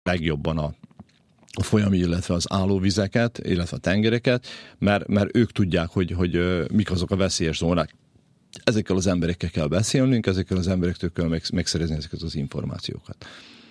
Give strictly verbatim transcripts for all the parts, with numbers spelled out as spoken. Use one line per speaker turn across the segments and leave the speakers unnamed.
legjobban a a folyami, illetve az állóvizeket, illetve a tengereket, mert, mert ők tudják, hogy, hogy mik azok a veszélyes zónák. Ezekkel az emberekkel kell beszélnünk, ezekkel az emberektől kell meg, megszerezni ezeket az információkat.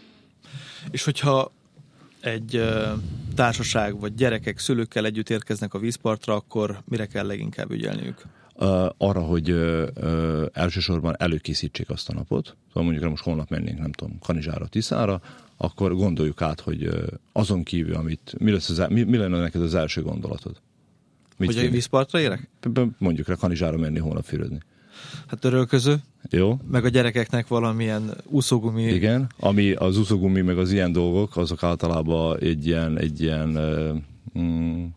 És hogyha egy uh, társaság vagy gyerekek szülőkkel együtt érkeznek a vízpartra, akkor mire kell leginkább ügyelniük?
Uh, arra, hogy uh, uh, elsősorban előkészítsék azt a napot. Szóval mondjuk, most holnap mennénk, nem tudom, Kanizsára, Tiszára, akkor gondoljuk át, hogy uh, azon kívül, amit, mi, lesz az, mi, mi lenne neked az első gondolatod? Mit
hogy egy vízpartra érek?
Mondjuk rá Kanizsára menni holnap fürödni.
Hát törölköző.
Jó.
Meg a gyerekeknek valamilyen úszógumi.
Igen, ami az úszógumi, meg az ilyen dolgok, azok általában egy ilyen, egy ilyen uh, mm,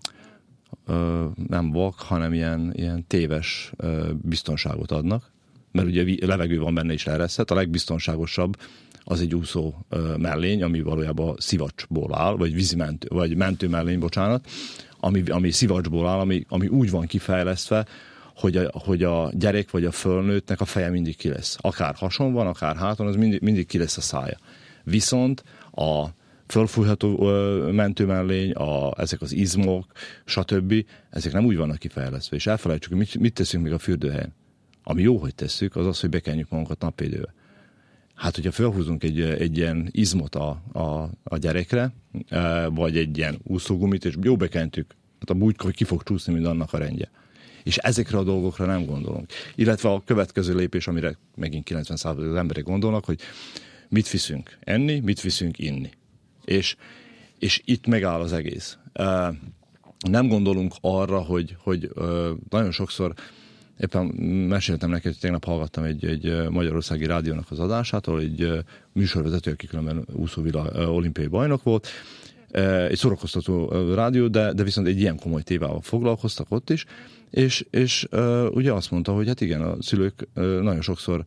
uh, nem vak, hanem ilyen, ilyen téves uh, biztonságot adnak, mert ugye levegő van benne is leereszthet. A legbiztonságosabb az egy úszó uh, mellény, ami valójában szivacsból áll, vagy vízimentő, vagy mentő mellény, bocsánat, ami, ami szivacsból áll, ami, ami úgy van kifejlesztve, hogy a, hogy a gyerek vagy a fölnőttnek a feje mindig ki lesz. Akár hason van, akár háton, az mindig, mindig ki lesz a szája. Viszont a fölfújható mentőmellény, a, ezek az izmok, stb. Ezek nem úgy vannak kifejlesztve. És elfelejtsük, hogy mit, mit teszünk még a fürdőhelyen. Ami jó, hogy tesszük, az az, hogy bekenjük magunkat napvédővel. Hát, hogyha felhúzunk egy, egy ilyen izmot a, a, a gyerekre, vagy egy ilyen úszógumit, és jó bekentük, hát úgy, hogy ki fog csúszni, mint annak a rendje. És ezekre a dolgokra nem gondolunk. Illetve a következő lépés, amire megint kilencven százalék az emberek gondolnak, hogy mit viszünk enni, mit viszünk inni. És, és itt megáll az egész. Nem gondolunk arra, hogy, hogy nagyon sokszor, éppen meséltem neked, hogy tegnap hallgattam egy, egy magyarországi rádiónak az adását, ahol egy műsorvezető, aki különben úszóvilág olimpiai bajnok volt, egy szórakoztató rádió, de, de viszont egy ilyen komoly tévával foglalkoztak ott is, és, és uh, ugye azt mondta, hogy hát igen, a szülők uh, nagyon sokszor,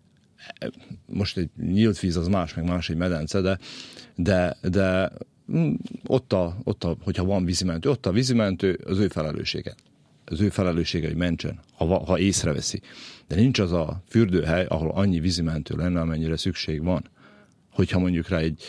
most egy nyílt víz az más, meg más egy medence, de, de, de mm, ott, a, ott a, hogyha van vízimentő, ott a vízimentő az ő felelőssége. Az ő felelőssége, hogy mentsen, ha, ha észreveszi. De nincs az a fürdőhely, ahol annyi vízimentő lenne, amennyire szükség van. Hogyha mondjuk rá egy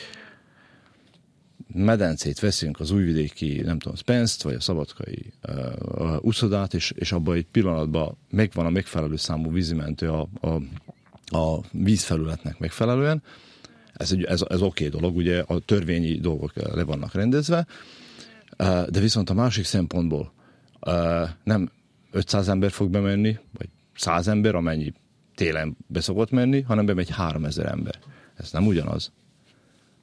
medencét veszünk, az újvidéki, nem tudom, Spence-t, vagy a szabadkai uh, uszodát, és, és abban egy pillanatban megvan a megfelelő számú vízimentő a, a, a vízfelületnek megfelelően. Ez, ez, ez oké dolog, ugye a törvényi dolgok le vannak rendezve, uh, de viszont a másik szempontból uh, nem ötszáz ember fog bemenni, vagy száz ember, amennyi télen beszokott menni, hanem bemegy háromezer ember. Ez nem ugyanaz.